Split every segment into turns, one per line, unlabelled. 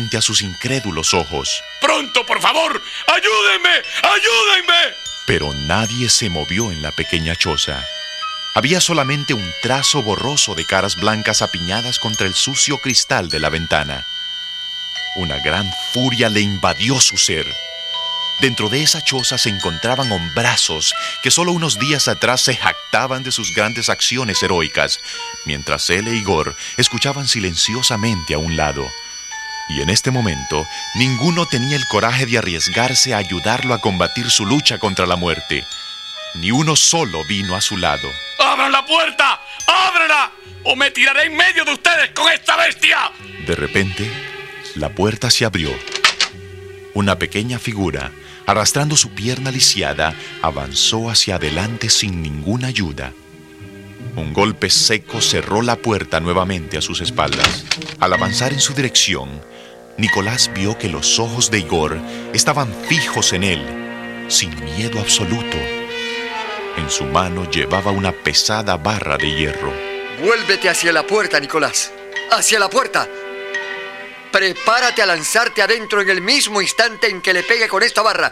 frente a sus incrédulos ojos.
¡Pronto, por favor! ¡Ayúdenme! ¡Ayúdenme!
Pero nadie se movió en la pequeña choza. Había solamente un trazo borroso de caras blancas apiñadas contra el sucio cristal de la ventana. Una gran furia le invadió su ser. Dentro de esa choza se encontraban hombrazos que solo unos días atrás se jactaban de sus grandes acciones heroicas, mientras él e Igor escuchaban silenciosamente a un lado. Y en este momento, ninguno tenía el coraje de arriesgarse a ayudarlo a combatir su lucha contra la muerte. Ni uno solo vino a su lado.
¡Abran la puerta! ¡Ábranla! ¡O me tiraré en medio de ustedes con esta bestia!
De repente, la puerta se abrió. Una pequeña figura, arrastrando su pierna lisiada, avanzó hacia adelante sin ninguna ayuda. Un golpe seco cerró la puerta nuevamente a sus espaldas. Al avanzar en su dirección, Nicolás vio que los ojos de Igor estaban fijos en él, sin miedo absoluto. En su mano llevaba una pesada barra de hierro.
Vuélvete hacia la puerta, Nicolás. ¡Hacia la puerta! Prepárate a lanzarte adentro en el mismo instante en que le pegue con esta barra.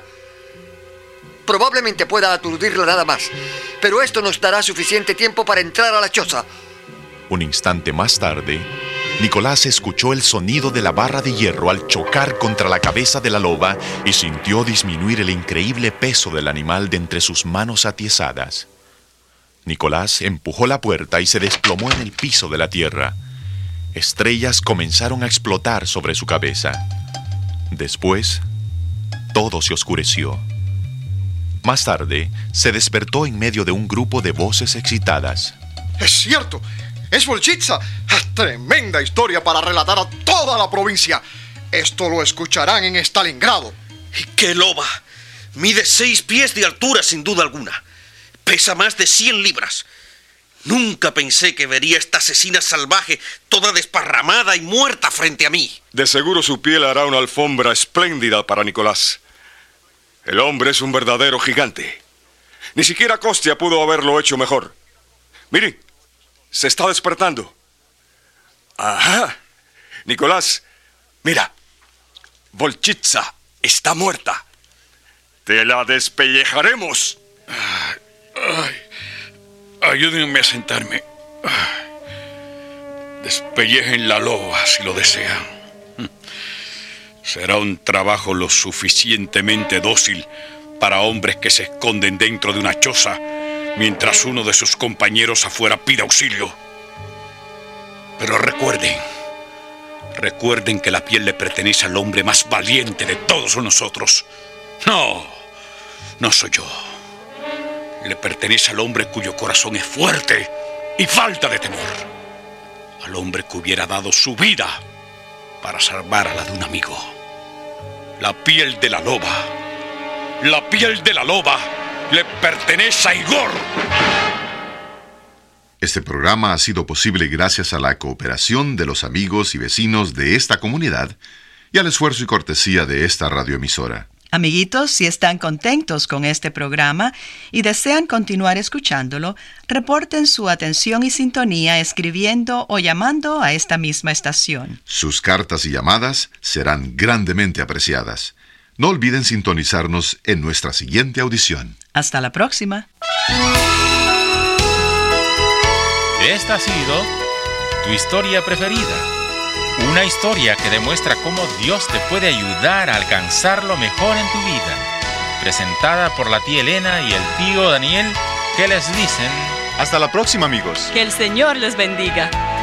Probablemente pueda aturdirla nada más, pero esto nos dará suficiente tiempo para entrar a la choza.
Un instante más tarde, Nicolás escuchó el sonido de la barra de hierro al chocar contra la cabeza de la loba y sintió disminuir el increíble peso del animal de entre sus manos atiesadas. Nicolás empujó la puerta y se desplomó en el piso de la tierra. Estrellas comenzaron a explotar sobre su cabeza. Después, todo se oscureció. Más tarde, se despertó en medio de un grupo de voces excitadas.
¡Es cierto! ¡Es Volchitsa! ¡Tremenda historia para relatar a toda la provincia! Esto lo escucharán en Stalingrado.
¿Y qué loba? Mide 6 pies de altura, sin duda alguna. Pesa más de 100 libras. Nunca pensé que vería esta asesina salvaje, toda desparramada y muerta frente a mí.
De seguro su piel hará una alfombra espléndida para Nicolás. El hombre es un verdadero gigante. Ni siquiera Kostia pudo haberlo hecho mejor. Miren, se está despertando. ¡Ajá! Nicolás, mira. Volchitsa está muerta. ¡Te la despellejaremos!
Ayúdenme a sentarme. Despellejen la loba si lo desean. Será un trabajo lo suficientemente dócil para hombres que se esconden dentro de una choza mientras uno de sus compañeros afuera pide auxilio. Pero recuerden que la piel le pertenece al hombre más valiente de todos nosotros. No soy yo. Le pertenece al hombre cuyo corazón es fuerte y falta de temor. Al hombre que hubiera dado su vida para salvar a la de un amigo. La piel de la loba le pertenece a Igor.
Este programa ha sido posible gracias a la cooperación de los amigos y vecinos de esta comunidad y al esfuerzo y cortesía de esta radioemisora.
Amiguitos, si están contentos con este programa y desean continuar escuchándolo, reporten su atención y sintonía escribiendo o llamando a esta misma estación.
Sus cartas y llamadas serán grandemente apreciadas. No olviden sintonizarnos en nuestra siguiente audición.
Hasta la próxima.
Esta ha sido tu historia preferida. Una historia que demuestra cómo Dios te puede ayudar a alcanzar lo mejor en tu vida. Presentada por la tía Elena y el tío Daniel, que les dicen...
Hasta la próxima, amigos.
Que el Señor les bendiga.